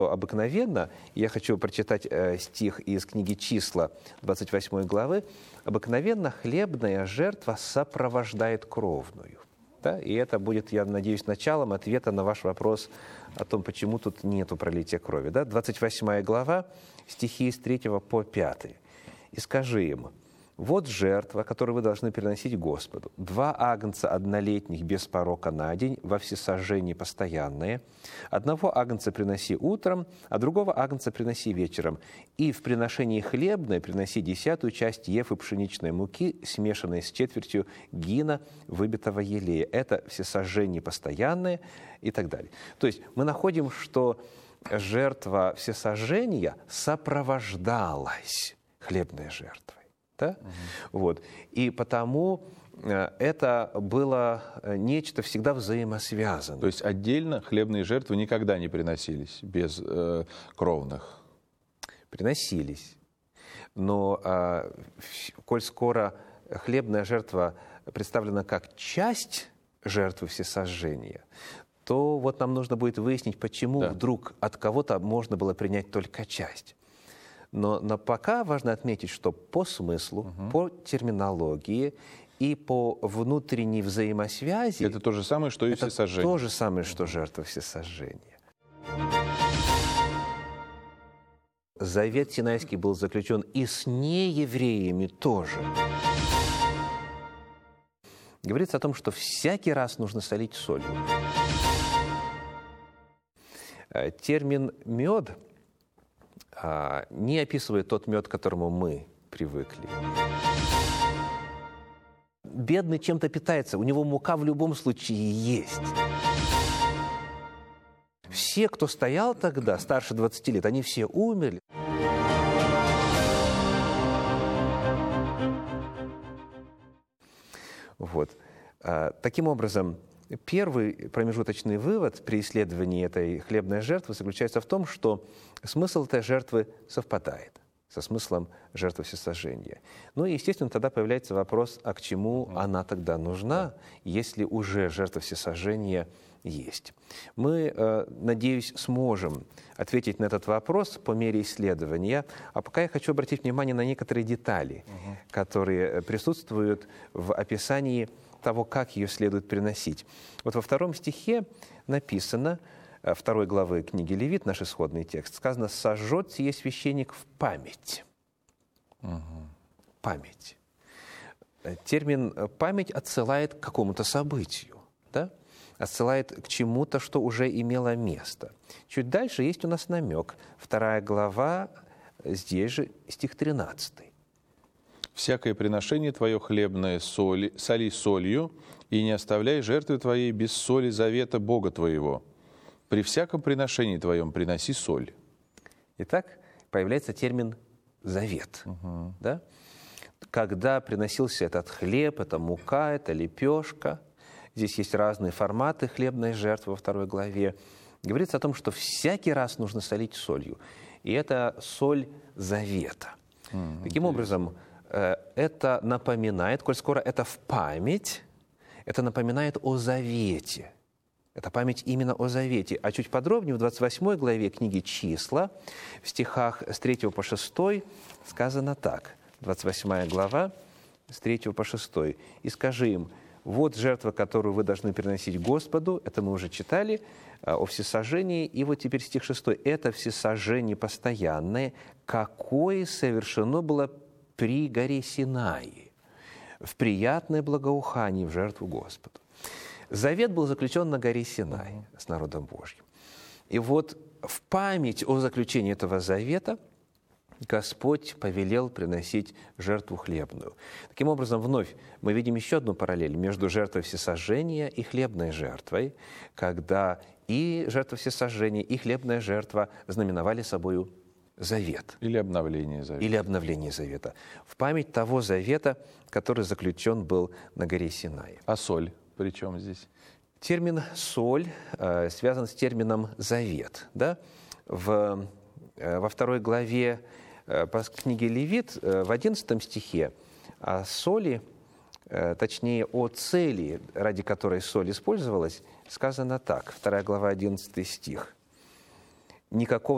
Обыкновенно, я хочу прочитать стих из книги «Числа» 28 главы, обыкновенно хлебная жертва сопровождает кровную. Да? И это будет, я надеюсь, началом ответа на ваш вопрос о том, почему тут нету пролития крови. Да? 28 глава, стихи с 3 по 5. «И скажи им: вот жертва, которую вы должны приносить Господу. 2 агнца однолетних без порока на день, во всесожжении постоянное. 1 агнца приноси утром, а другого агнца приноси вечером. И в приношении хлебное приноси 10-ю часть ефы пшеничной муки, смешанной с четвертью гина выбитого елея». Это всесожжение постоянное и так далее. То есть мы находим, что жертва всесожжения сопровождалась хлебной жертвой. Да? Вот. И потому это было нечто всегда взаимосвязанное. То есть отдельно хлебные жертвы никогда не приносились без кровных? Приносились. Но коль скоро хлебная жертва представлена как часть жертвы всесожжения, то вот нам нужно будет выяснить, почему вдруг от кого-то можно было принять только часть. Но пока важно отметить, что по смыслу, по терминологии и по внутренней взаимосвязи... Это то же самое, что и всесожжение. Это то же самое, что жертва всесожжения. Завет Синайский был заключен и с неевреями тоже. Говорится о том, что всякий раз нужно солить солью. Термин «мед» не описывает тот мед, к которому мы привыкли. Бедный чем-то питается, у него мука в любом случае есть. Все, кто стоял тогда, старше 20 лет, они все умерли. Вот. Таким образом, первый промежуточный вывод при исследовании этой хлебной жертвы заключается в том, что смысл этой жертвы совпадает со смыслом жертвы всесожжения. Ну и, естественно, тогда появляется вопрос, а к чему она тогда нужна, если уже жертва всесожжения есть. Мы, надеюсь, сможем ответить на этот вопрос по мере исследования. А пока я хочу обратить внимание на некоторые детали, которые присутствуют в описании того, как ее следует приносить. Вот во 2 стихе написано, 2 главы книги Левит, наш исходный текст, сказано: «Сожжет сие священник в память». Память. Термин «память» отсылает к какому-то событию, да? Отсылает к чему-то, что уже имело место. Чуть дальше есть у нас намек. 2 глава, здесь же стих 13. «Всякое приношение твое хлебное соли солью, и не оставляй жертвы твоей без соли завета Бога твоего. При всяком приношении твоем приноси соль». Итак, появляется термин «завет». Да? Когда приносился этот хлеб, это мука, это лепешка, здесь есть разные форматы хлебной жертвы во 2 главе, говорится о том, что всякий раз нужно солить солью. И это соль завета. Таким образом, это напоминает, коль скоро это в память, это напоминает о завете. Это память именно о завете. А чуть подробнее в 28 главе книги «Числа», в стихах с 3 по 6 сказано так. 28 глава, с 3 по 6. «И скажи им: вот жертва, которую вы должны приносить Господу». Это мы уже читали, о всесожжении. И вот теперь стих 6. «Это всесожжение постоянное, какое совершено было при горе Синai, в приятное благоухание в жертву Господу». Завет был заключен на горе Синай с народом Божьим. И вот в память о заключении этого завета Господь повелел приносить жертву хлебную. Таким образом, вновь мы видим еще одну параллель между жертвой всесожжения и хлебной жертвой, когда и жертва всесожжения, и хлебная жертва знаменовали собою завет. Или обновление завета. Или обновление завета. В память того завета, который заключен был на горе Синай. А соль при чем здесь? Термин «соль» связан с термином «завет». Да? Во 2 главе по книге Левит, в 11 стихе, о соли, точнее, о цели, ради которой соль использовалась, сказано так. 2 глава, 11 стих. «Никакого